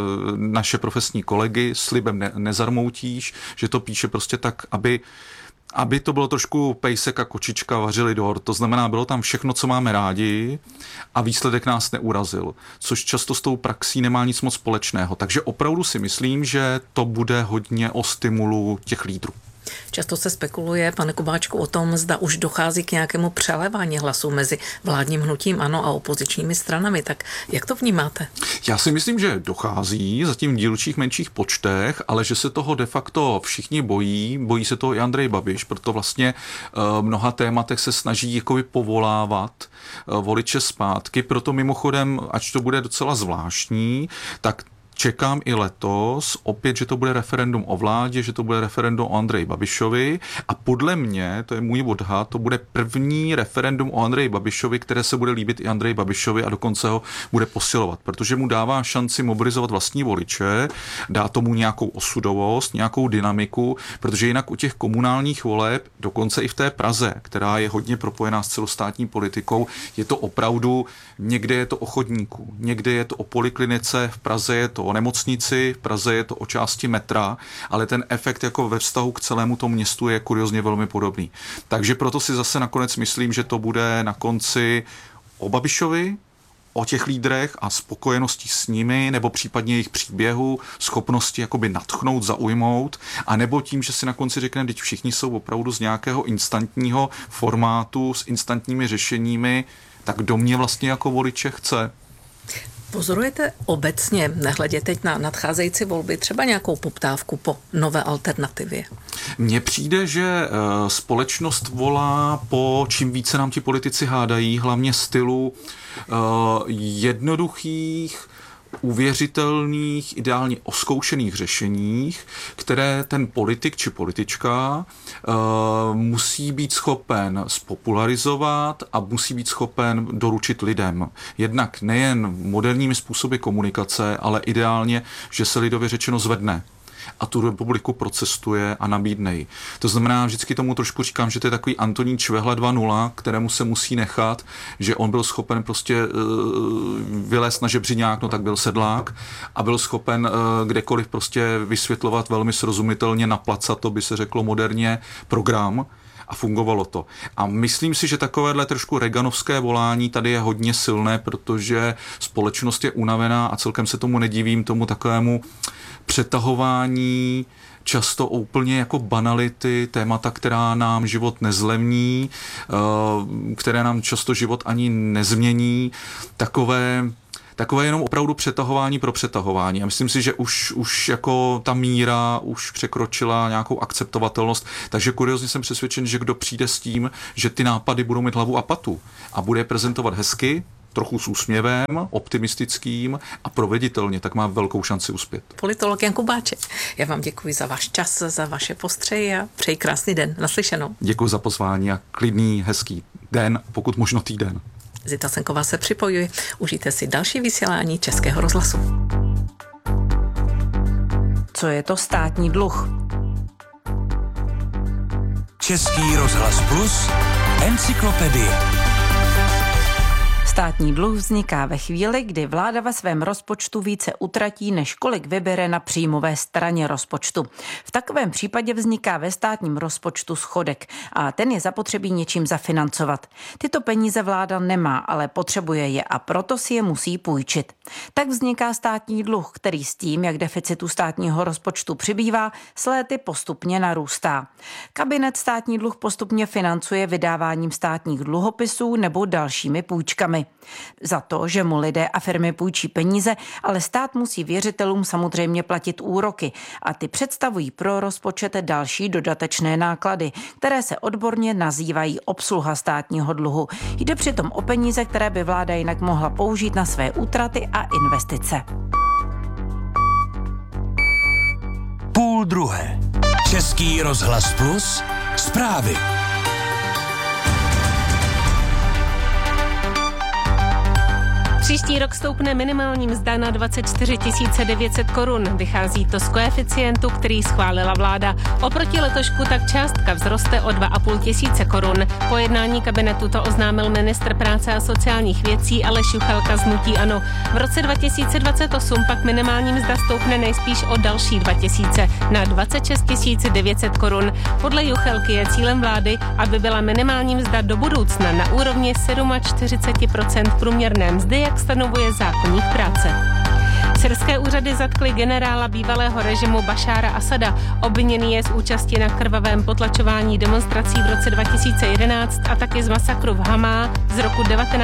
naše profesní kolegy, slibem ne- nezarmoutíš, že to píše prostě tak, aby aby to bylo trošku pejsek a kočička vařili dort. To znamená, bylo tam všechno, co máme rádi a výsledek nás neurazil, což často s tou praxí nemá nic moc společného. Takže opravdu si myslím, že to bude hodně o stimulu těch lídrů. Často se spekuluje, pane Kubáčku, o tom, zda už dochází k nějakému přelévání hlasů mezi vládním hnutím ANO a opozičními stranami. Tak jak to vnímáte? Já si myslím, že dochází zatím v dílčích menších počtech, ale že se toho de facto všichni bojí. Bojí se toho i Andrej Babiš, proto vlastně v mnoha tématech se snaží jakoby povolávat voliče zpátky. Proto mimochodem, ač to bude docela zvláštní, tak čekám i letos opět, že to bude referendum o vládě, že to bude referendum o Andreji Babišovi a podle mě, to je můj odhad, to bude první referendum o Andreji Babišovi, které se bude líbit i Andreji Babišovi a dokonce ho bude posilovat, protože mu dává šanci mobilizovat vlastní voliče, dá tomu nějakou osudovost, nějakou dynamiku, protože jinak u těch komunálních voleb, dokonce i v té Praze, která je hodně propojená s celostátní politikou, je to opravdu, někde je to o chodníku, někde je to o poliklinice, v Praze je to o nemocnici, v Praze je to o části metra, ale ten efekt jako ve vztahu k celému tomu městu je kuriozně velmi podobný. Takže proto si zase nakonec myslím, že to bude na konci o Babišovi, o těch lídrech a spokojenosti s nimi, nebo případně jejich příběhu, schopnosti jakoby nadchnout, zaujmout, a nebo tím, že si na konci řekneme, teď všichni jsou opravdu z nějakého instantního formátu, s instantními řešeními, tak kdo mě vlastně jako voliče chce. Pozorujete obecně, nehledě teď na nadcházející volby, třeba nějakou poptávku po nové alternativě? Mně přijde, že společnost volá po čím více nám ti politici hádají, hlavně stylu jednoduchých, uvěřitelných, ideálně oskoušených řešeních, které ten politik či politička uh, musí být schopen spopularizovat a musí být schopen doručit lidem. Jednak nejen moderními způsoby komunikace, ale ideálně, že se lidově řečeno zvedne a tu republiku procestuje a nabídnej. To znamená, vždycky tomu trošku říkám, že to je takový Antonín Čvehla dva nula, kterému se musí nechat, že on byl schopen prostě uh, vylézt na žebřiňák, no tak byl sedlák a byl schopen uh, kdekoliv prostě vysvětlovat velmi srozumitelně, naplacat, to by se řeklo moderně, program. A fungovalo to. A myslím si, že takovéhle trošku reganovské volání tady je hodně silné, protože společnost je unavená a celkem se tomu nedivím, tomu takovému přetahování často úplně jako banality, témata, která nám život nezlevní, které nám často život ani nezmění, takové Takové jenom opravdu přetahování pro přetahování. A myslím si, že už, už jako ta míra už překročila nějakou akceptovatelnost. Takže kuriozně jsem přesvědčen, že kdo přijde s tím, že ty nápady budou mít hlavu a patu a bude je prezentovat hezky, trochu s úsměvem, optimistickým a proveditelně, tak má velkou šanci uspět. Politolog Jan Kubáček, já vám děkuji za váš čas, za vaše postřehy a přeji krásný den. Naslyšenou. Děkuji za pozvání a klidný, hezký den, pokud možno týden. Zita Senková se připojuje. Užijte si další vysílání Českého rozhlasu. Co je to státní dluh? Český rozhlas Plus, encyklopedie. Státní dluh vzniká ve chvíli, kdy vláda ve svém rozpočtu více utratí, než kolik vybere na příjmové straně rozpočtu. V takovém případě vzniká ve státním rozpočtu schodek a ten je zapotřebí něčím zafinancovat. Tyto peníze vláda nemá, ale potřebuje je a proto si je musí půjčit. Tak vzniká státní dluh, který s tím, jak deficitu státního rozpočtu přibývá, s léty postupně narůstá. Kabinet státní dluh postupně financuje vydáváním státních dluhopisů nebo dalšími půjčkami. Za to, že mu lidé a firmy půjčí peníze, ale stát musí věřitelům samozřejmě platit úroky a ty představují pro rozpočet další dodatečné náklady, které se odborně nazývají obsluha státního dluhu. Jde přitom o peníze, které by vláda jinak mohla použít na své útraty a investice. Půl druhé. Český rozhlas Plus, zprávy. Příští rok stoupne minimální mzda na dvacet čtyři tisíc devět set korun. Vychází to z koeficientu, který schválila vláda. Oproti letošku tak částka vzroste o dva a půl tisíce korun. Po jednání kabinetu to oznámil ministr práce a sociálních věcí Aleš Juchelka z hnutí ANO. V roce dva tisíce dvacet osm pak minimální mzda stoupne nejspíš o další dva tisíce na dvacet šest tisíc devět set korun. Podle Juchelky je cílem vlády, aby byla minimální mzda do budoucna na úrovni čtyřicet sedm procent průměrné mzdy, jak stanovuje zákoník práce. Syrské úřady zatkly generála bývalého režimu Bašára Asada. Obviněný je z účasti na krvavém potlačování demonstrací v roce dva tisíce jedenáct a taky z masakru v Hamá z roku devatenáct